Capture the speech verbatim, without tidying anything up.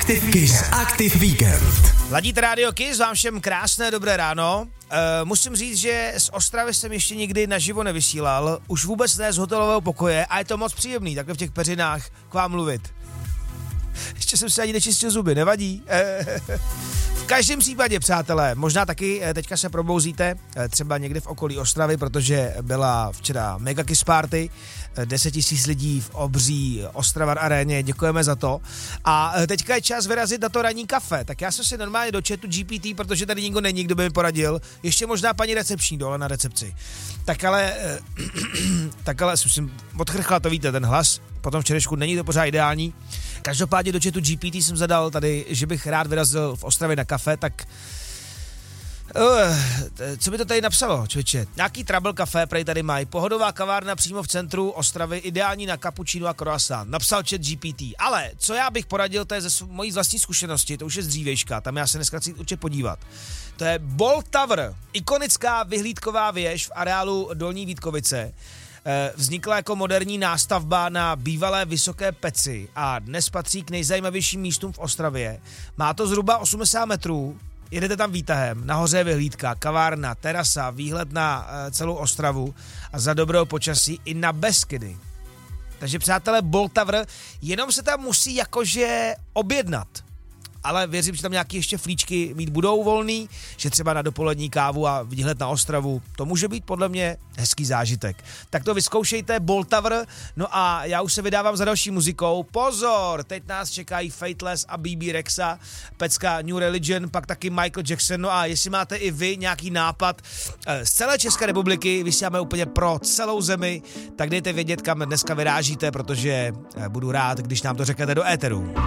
Active Kiss Active Weekend. Ladíte Radio Kiss, vám všem krásné dobré ráno. Uh, musím říct, že z Ostravy jsem ještě nikdy naživo nevysílal, už vůbec ne z hotelového pokoje a je to moc příjemný takhle v těch peřinách k vám mluvit. Ještě jsem si ani nečistil zuby, nevadí. V každém případě, přátelé, možná taky teďka se probouzíte třeba někde v okolí Ostravy, protože byla včera Mega Kiss Party, deset tisíc lidí v obří Ostravar aréně, děkujeme za to. A teďka je čas vyrazit na to ranní kafe, tak já jsem si normálně do chatu G P T, protože tady nikdo není, kdo by mi poradil, ještě možná paní recepční dole na recepci. Tak ale, tak ale, jsem odchrchla, to víte, ten hlas, potom včerešku není to pořád ideální. Každopádně do chatu G P T jsem zadal tady, že bych rád vyrazil v Ostravě na kafe, tak uh, co by to tady napsalo, člověče? Nějaký Trouble Café prej tady mají, pohodová kavárna přímo v centru Ostravy, ideální na cappuccino a croissant, napsal chat G P T. Ale co já bych poradil, to je ze mojí vlastní zkušenosti, to už je z dřívějška, tam já se dneska chci určitě podívat. To je Bolt Tower, ikonická vyhlídková věž v areálu Dolní Vítkovice. Vznikla jako moderní nástavba na bývalé vysoké peci a dnes patří k nejzajímavějším místům v Ostravě. Má to zhruba osmdesát metrů, jedete tam výtahem, nahoře je vyhlídka, kavárna, terasa, výhled na celou Ostravu a za dobrého počasí i na Beskydy. Takže přátelé, Bolt Tower, jenom se tam musí jakože objednat. Ale věřím, že tam nějaké ještě flíčky mít budou volný, že třeba na dopolední kávu a výhled na Ostravu, to může být podle mě hezký zážitek. Tak to vyzkoušejte, Bolt Tower, no a já už se vydávám za další muzikou. Pozor, teď nás čekají Fateless a B B Rexa, pecka New Religion, pak taky Michael Jackson, no a jestli máte i vy nějaký nápad z celé České republiky, vysíláme úplně pro celou zemi, tak dejte vědět, kam dneska vyrážíte, protože budu rád, když nám to řeknete do éteru.